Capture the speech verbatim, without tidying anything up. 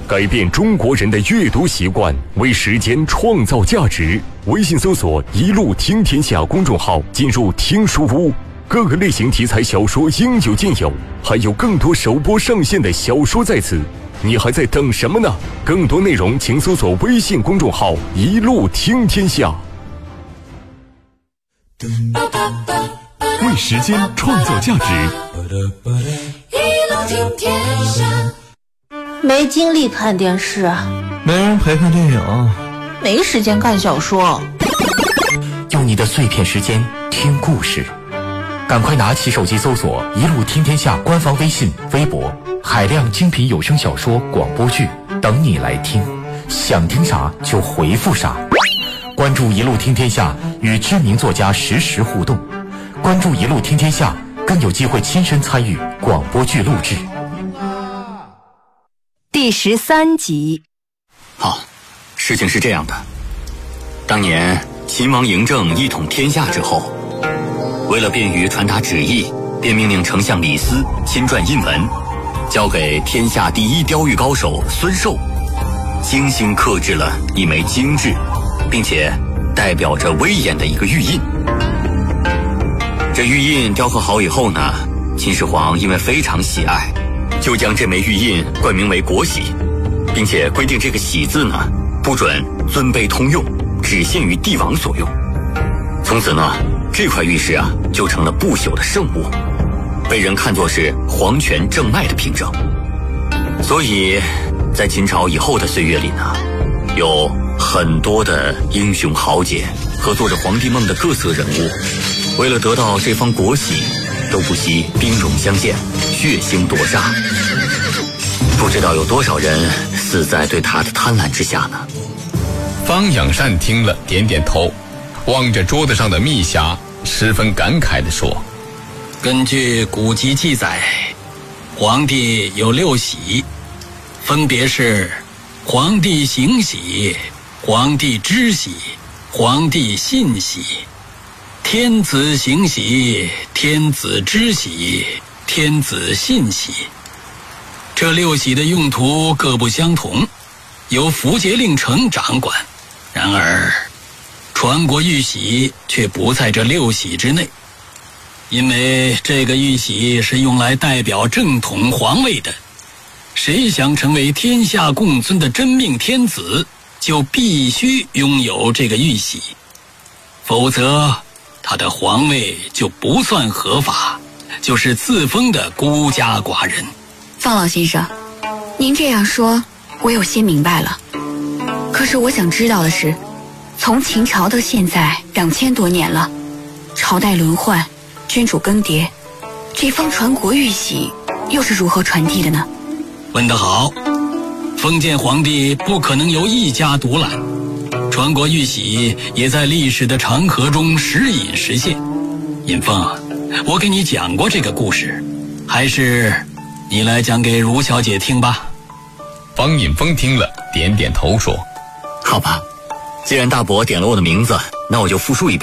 改变中国人的阅读习惯，为时间创造价值。微信搜索“一路听天下”公众号，进入听书屋，各个类型题材小说应有尽有，还有更多首播上线的小说在此，你还在等什么呢？更多内容请搜索微信公众号“一路听天下”。为时间创造价值， 一路听天下。 没精力看电视， 没人陪看电影， 没时间看小说。 用你的碎片时间听故事，赶快拿起手机搜索“一路听天下”官方微信、微博，海量精品有声小说、广播剧等你来听，想听啥就回复啥。关注“一路听天下”，与知名作家实时互动。关注“一路听天下”，更有机会亲身参与广播剧录制。 第十三集。 好，事情是这样的，当年秦王嬴政一统天下之后，为了便于传达旨意，便命令丞相李斯亲撰印文，交给天下第一雕玉高手孙寿，精心刻制了一枚精致并且代表着威严的一个玉印。这玉印雕刻好以后呢，秦始皇因为非常喜爱，就将这枚玉印冠名为国玺，并且规定这个玺字呢不准尊卑通用，只限于帝王所用。从此呢，这块玉石啊就成了不朽的圣物，被人看作是皇权正脉的凭证。所以在秦朝以后的岁月里呢，有很多的英雄豪杰和做着皇帝梦的各色人物，为了得到这方国玺，都不惜兵戎相见，血腥夺杀。不知道有多少人死在对他的贪婪之下呢？ 方养善听了点点头，望着桌子上的密匣，十分感慨地说： 根据古籍记载，皇帝有六玺，分别是皇帝行玺、皇帝知玺、皇帝信玺、天子行玺、天子知玺、天子信玺。这六玺的用途各不相同，由符节令丞掌管。然而传国玉玺却不在这六玺之内，因为这个玉玺是用来代表正统皇位的，谁想成为天下共尊的真命天子，就必须拥有这个玉玺，否则他的皇位就不算合法，就是自封的孤家寡人。 方老先生，您这样说我有些明白了，可是我想知道的是，从秦朝到现在两千多年了，朝代轮换，君主更迭，这方传国玉玺又是如何传递的呢？ 问得好，封建皇帝不可能由一家独揽，传国玉玺也在历史的长河中时隐时现。尹凤，我给你讲过这个故事，还是你来讲给茹小姐听吧。 方尹峰听了点点头说： 好吧，既然大伯点了我的名字，那我就复述一遍。